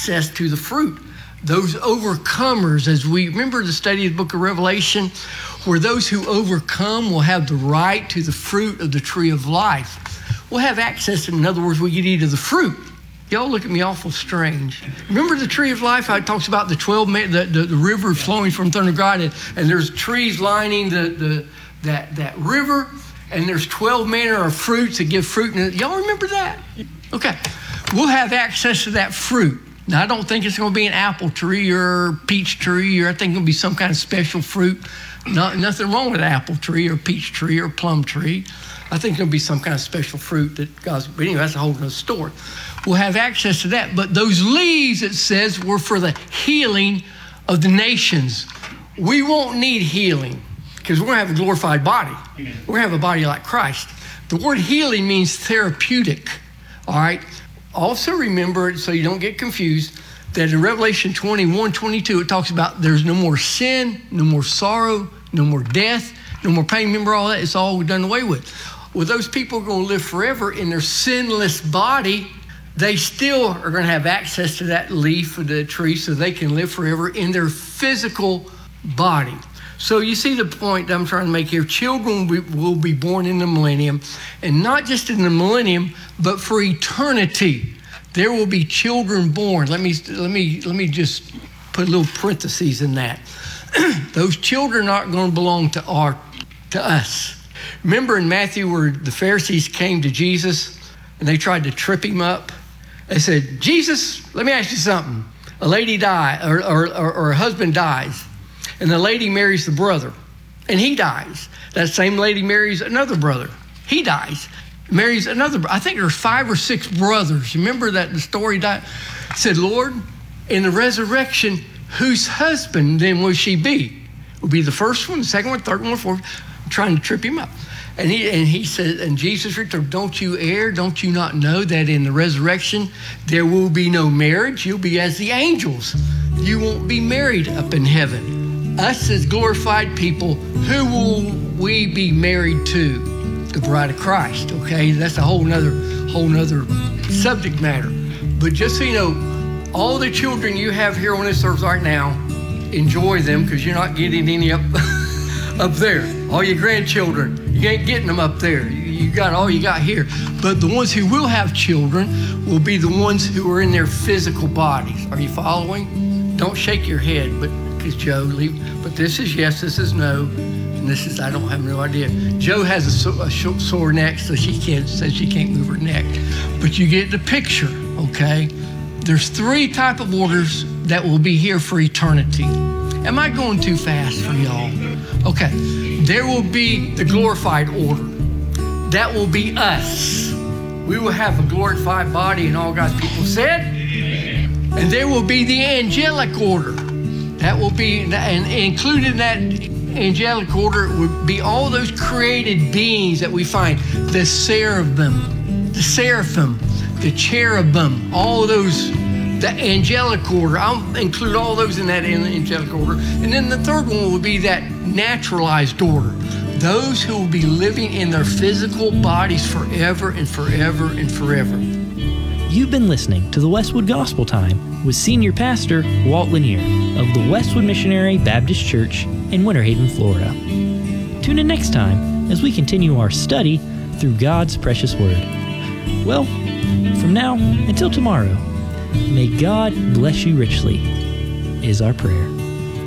access to the fruit. Those overcomers, as we remember the study of the book of Revelation, where those who overcome will have the right to the fruit of the tree of life. We'll have access, in other words, we get eat of the fruit. Y'all look at me awful strange. Remember the tree of life? How it talks about the river flowing from throne of God, and there's trees lining that river, and there's 12 manner of fruits that give fruit. Y'all remember that? Okay. We'll have access to that fruit. Now, I don't think it's going to be an apple tree or peach tree, or I think it's going to be some kind of special fruit. Nothing wrong with an apple tree or peach tree or plum tree. I think there'll be some kind of special fruit that God's, but anyway, that's a whole other story. We'll have access to that. But those leaves, it says, were for the healing of the nations. We won't need healing because we're going to have a glorified body. We're going to have a body like Christ. The word healing means therapeutic, all right? Also remember, so you don't get confused, that in Revelation 21:22, it talks about there's no more sin, no more sorrow, no more death, no more pain. Remember all that? It's all done away with. Well, those people are going to live forever in their sinless body. They still are going to have access to that leaf of the tree so they can live forever in their physical body. So you see the point that I'm trying to make here. Children will be born in the millennium, and not just in the millennium, but for eternity. There will be children born. Let me just put a little parentheses in that. Those children aren't going to belong to us. Remember in Matthew where the Pharisees came to Jesus and they tried to trip him up? They said, Jesus, let me ask you something. A lady dies, or a husband dies, and the lady marries the brother, and he dies. That same lady marries another brother. He dies, marries another. I think there's 5 or 6 brothers. Remember that the story died? Said, Lord, in the resurrection, whose husband then will she be? Will be the first one, the second one, third one, fourth, trying to trip him up. And he said, and Jesus returned, don't you err? Don't you not know that in the resurrection, there will be no marriage? You'll be as the angels. You won't be married up in heaven. Us as glorified people, who will we be married to? The bride of Christ, okay? That's a whole nother subject matter. But just so you know, all the children you have here on this earth right now, enjoy them because you're not getting any up there. All your grandchildren, you ain't getting them up there. You got all you got here. But the ones who will have children will be the ones who are in their physical bodies. Are you following? Don't shake your head, but because Joe, but this is yes, this is no, and this is I don't have no idea. Joe has a sore neck, so says she can't move her neck. But you get the picture, okay? There's 3 type of orders that will be here for eternity. Am I going too fast for y'all? Okay, there will be the glorified order. That will be us. We will have a glorified body, and all God's people said. And there will be the angelic order. That will be, and included in that angelic order would be all those created beings that we find. The seraphim, the cherubim, all those, the angelic order. I'll include all those in that angelic order. And then the third one will be that naturalized order. Those who will be living in their physical bodies forever and forever and forever. You've been listening to the Westwood Gospel Time with Senior Pastor Walt Lanier of the Westwood Missionary Baptist Church in Winter Haven, Florida. Tune in next time as we continue our study through God's precious Word. Well, from now until tomorrow, may God bless you richly, is our prayer.